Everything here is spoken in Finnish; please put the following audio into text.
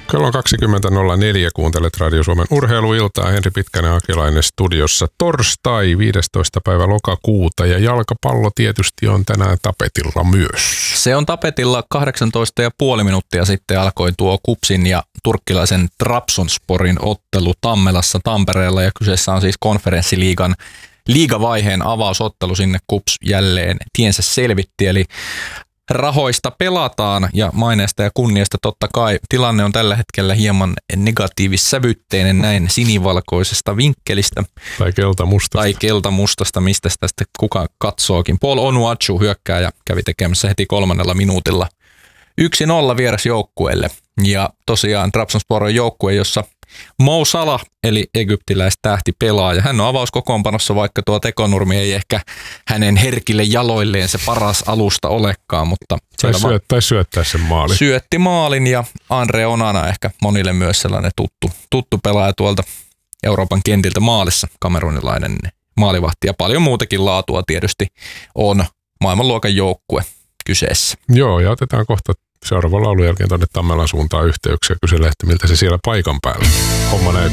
Kello on 20.04, kuuntelet Radio Suomen urheiluiltaa. Henri Pitkänen Akilainen studiossa torstai 15. päivä lokakuuta ja jalkapallo tietysti on tänään tapetilla myös. Se on tapetilla 18,5 minuuttia sitten alkoi tuo KuPSin ja turkkilaisen Trabzonsporin ottelu Tammelassa Tampereella ja kyseessä on siis konferenssiliigan liigavaiheen avausottelu. Sinne KuPS jälleen tiensä selvitti, eli rahoista pelataan ja maineesta ja kunniasta totta kai. Tilanne on tällä hetkellä hieman negatiivissävytteinen näin sinivalkoisesta vinkkelistä. Tai keltamustasta, mistä sitä sitten kuka katsookin. Paul Onuachu hyökkääjä kävi tekemässä heti 3. minuutilla 1-0 vierasjoukkueelle. Ja tosiaan Trabzonspor on joukkue, jossa Mo Salah, eli egyptiläistähti pelaa, ja hän on avauskokoonpanossa, vaikka tuo tekonurmi ei ehkä hänen herkille jaloilleen se paras alusta olekaan, mutta tai syöttää sen maalin. Syötti maalin, ja Andre Onana ehkä monille myös sellainen tuttu pelaaja tuolta Euroopan kentiltä maalissa, kamerunilainen maalivahti, ja paljon muutakin laatua tietysti on maailmanluokan joukkue kyseessä. Joo, ja otetaan kohta seuraavan laulun jälkeen tuonne Tammelan suuntaan yhteyksiä ja kysellä, että miltä se siellä paikan päällä homma näyttää.